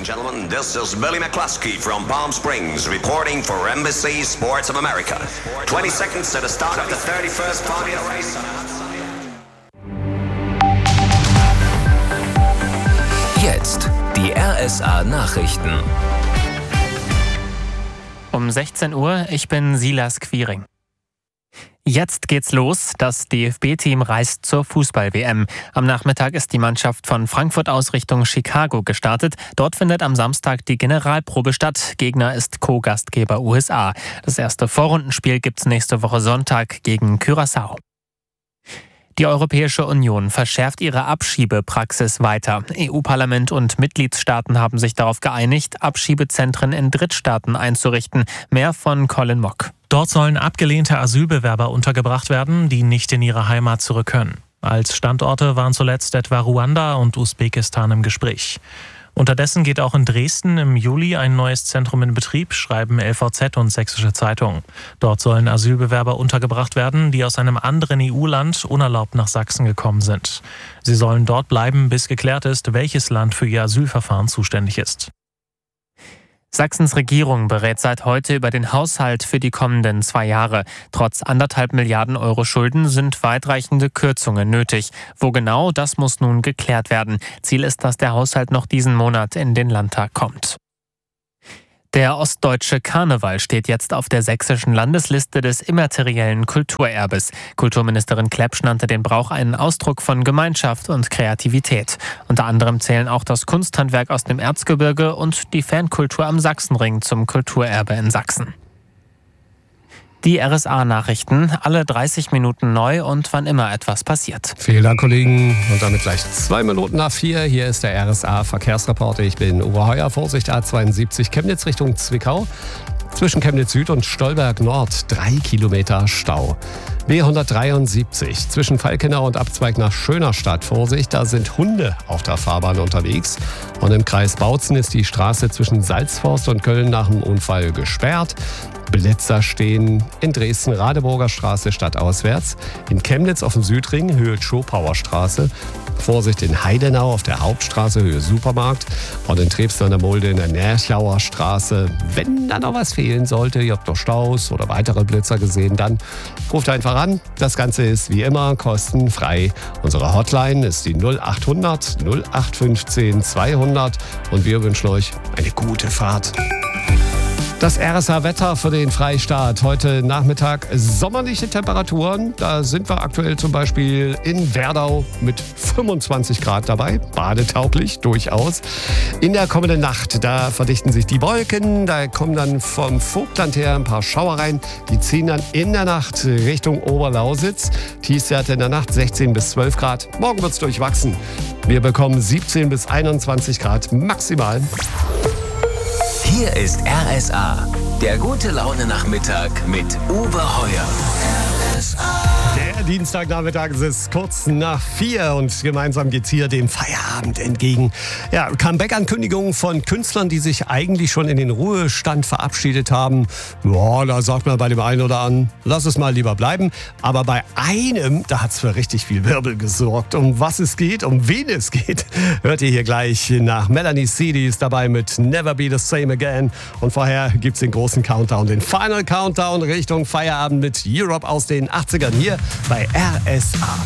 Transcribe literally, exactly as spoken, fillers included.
and gentlemen, this is Billy McCluskey from Palm Springs reporting for Embassy Sports of America. twenty seconds to the start of the thirty-first Formula race. Jetzt die R S A Nachrichten. Um sechzehn Uhr, ich bin Silas Quiring. Jetzt geht's los. Das D F B-Team reist zur Fußball-W M. Am Nachmittag ist die Mannschaft von Frankfurt aus Richtung Chicago gestartet. Dort findet am Samstag die Generalprobe statt. Gegner ist Co-Gastgeber U S A. Das erste Vorrundenspiel gibt's nächste Woche Sonntag gegen Curaçao. Die Europäische Union verschärft ihre Abschiebepraxis weiter. E U-Parlament und Mitgliedstaaten haben sich darauf geeinigt, Abschiebezentren in Drittstaaten einzurichten. Mehr von Colin Mock. Dort sollen abgelehnte Asylbewerber untergebracht werden, die nicht in ihre Heimat zurück können. Als Standorte waren zuletzt etwa Ruanda und Usbekistan im Gespräch. Unterdessen geht auch in Dresden im Juli ein neues Zentrum in Betrieb, schreiben L V Z und Sächsische Zeitung. Dort sollen Asylbewerber untergebracht werden, die aus einem anderen E U-Land unerlaubt nach Sachsen gekommen sind. Sie sollen dort bleiben, bis geklärt ist, welches Land für ihr Asylverfahren zuständig ist. Sachsens Regierung berät seit heute über den Haushalt für die kommenden zwei Jahre. Trotz anderthalb Milliarden Euro Schulden sind weitreichende Kürzungen nötig. Wo genau, das muss nun geklärt werden. Ziel ist, dass der Haushalt noch diesen Monat in den Landtag kommt. Der ostdeutsche Karneval steht jetzt auf der sächsischen Landesliste des immateriellen Kulturerbes. Kulturministerin Klepsch nannte den Brauch einen Ausdruck von Gemeinschaft und Kreativität. Unter anderem zählen auch das Kunsthandwerk aus dem Erzgebirge und die Fankultur am Sachsenring zum Kulturerbe in Sachsen. Die R S A-Nachrichten, alle dreißig Minuten neu und wann immer etwas passiert. Vielen Dank, Kollegen. Und damit gleich zwei Minuten nach vier. Hier ist der R S A-Verkehrsreporter. Ich bin Uwe Heuer. Vorsicht A zweiundsiebzig, Chemnitz Richtung Zwickau. Zwischen Chemnitz Süd und Stolberg Nord drei Kilometer Stau. B hundertdreiundsiebzig, zwischen Falkenau und Abzweig nach Schönerstadt. Vorsicht, da sind Hunde auf der Fahrbahn unterwegs. Und im Kreis Bautzen ist die Straße zwischen Salzforst und Köln nach dem Unfall gesperrt. Blitzer stehen in Dresden-Radeburger Straße stadtauswärts, in Chemnitz auf dem Südring, Höhe Schopauer-Straße. Vorsicht in Heidenau auf der Hauptstraße, Höhe Supermarkt. Und in Trebsen an der Mulde in der Nerchauer Straße. Wenn da noch was fehlen sollte, ihr habt noch Staus oder weitere Blitzer gesehen, dann ruft einfach an. Das Ganze ist wie immer kostenfrei. Unsere Hotline ist die null acht hundert null acht fünfzehn zweihundert und wir wünschen euch eine gute Fahrt. Das R S A-Wetter für den Freistaat. Heute Nachmittag sommerliche Temperaturen. Da sind wir aktuell zum Beispiel in Werdau mit fünfundzwanzig Grad dabei. Badetauglich, durchaus. In der kommenden Nacht, da verdichten sich die Wolken. Da kommen dann vom Vogtland her ein paar Schauer rein. Die ziehen dann in der Nacht Richtung Oberlausitz. Tiefstwerte in der Nacht sechzehn bis zwölf Grad. Morgen wird es durchwachsen. Wir bekommen siebzehn bis einundzwanzig Grad maximal. Hier ist R S A, der gute Laune-Nachmittag mit Uwe Heuer. R S A. Der Dienstagnachmittag ist kurz nach vier und gemeinsam geht's hier dem Feierabend entgegen. Ja, Comeback-Ankündigungen von Künstlern, die sich eigentlich schon in den Ruhestand verabschiedet haben. Ja, da sagt man bei dem einen oder anderen, lass es mal lieber bleiben. Aber bei einem, da hat's für richtig viel Wirbel gesorgt. Um was es geht, um wen es geht, hört ihr hier gleich nach. Melanie C. Die ist dabei mit Never Be the Same Again. Und vorher gibt's den großen Countdown, den Final Countdown Richtung Feierabend mit Europe aus den achtzigern hier bei R S A.